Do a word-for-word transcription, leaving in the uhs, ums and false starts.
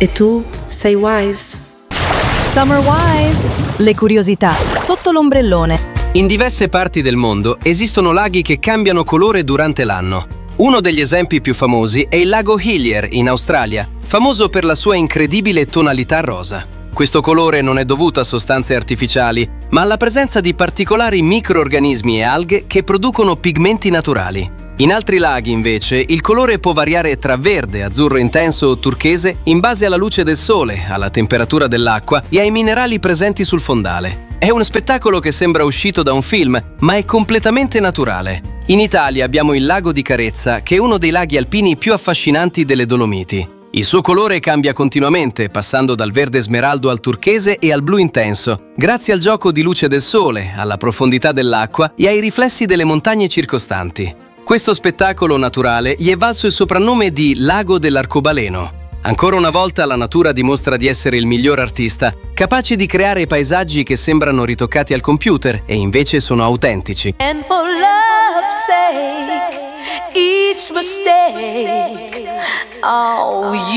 E tu sei Wise? Summer Wise, le curiosità sotto l'ombrellone. In diverse parti del mondo esistono laghi che cambiano colore durante l'anno. Uno degli esempi più famosi è il lago Hillier in Australia, famoso per la sua incredibile tonalità rosa. Questo colore non è dovuto a sostanze artificiali, ma alla presenza di particolari microorganismi e alghe che producono pigmenti naturali. In altri laghi, invece, il colore può variare tra verde, azzurro intenso o turchese in base alla luce del sole, alla temperatura dell'acqua e ai minerali presenti sul fondale. È uno spettacolo che sembra uscito da un film, ma è completamente naturale. In Italia abbiamo il lago di Carezza, che è uno dei laghi alpini più affascinanti delle Dolomiti. Il suo colore cambia continuamente, passando dal verde smeraldo al turchese e al blu intenso, grazie al gioco di luce del sole, alla profondità dell'acqua e ai riflessi delle montagne circostanti. Questo spettacolo naturale gli è valso il soprannome di Lago dell'Arcobaleno. Ancora una volta la natura dimostra di essere il miglior artista, capace di creare paesaggi che sembrano ritoccati al computer e invece sono autentici. And for love's sake, each mistake, oh,